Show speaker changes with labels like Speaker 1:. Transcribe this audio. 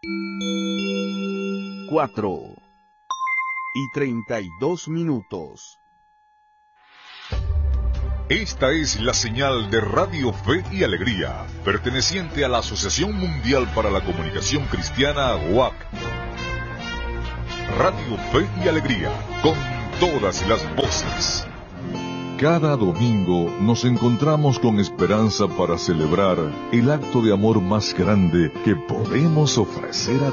Speaker 1: 4:32.
Speaker 2: Esta es la señal de Radio Fe y Alegría, perteneciente a la Asociación Mundial para la Comunicación Cristiana, WAC. Radio Fe y Alegría, con todas las voces. Cada domingo nos encontramos con esperanza para celebrar el acto de amor más grande que podemos ofrecer a